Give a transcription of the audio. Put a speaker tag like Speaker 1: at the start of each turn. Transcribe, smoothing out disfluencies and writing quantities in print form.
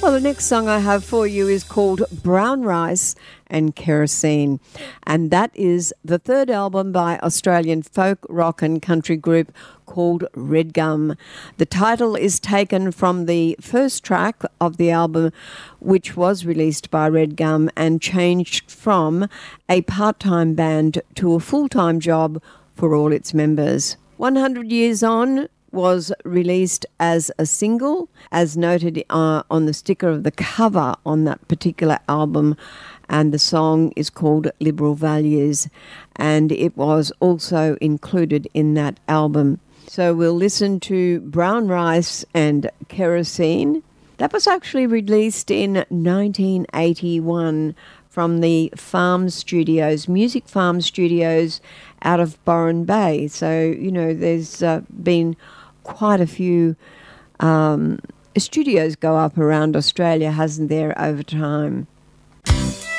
Speaker 1: Well, the next song I have for you is called Brown Rice and Kerosene, and that is the third album by Australian folk, rock and country group called Red Gum. The title is taken from the first track of the album, which was released by Red Gum and changed from a part-time band to a full-time job for all its members. 100 Years On was released as a single, as noted on the sticker of the cover on that particular album, and the song is called Liberal Values, and it was also included in that album. So we'll listen to Brown Rice and Kerosene. That was actually released in 1981 from the Farm Studios, Music Farm Studios out of Byron Bay. So, you know, there's been quite a few studios go up around Australia, hasn't there, over time.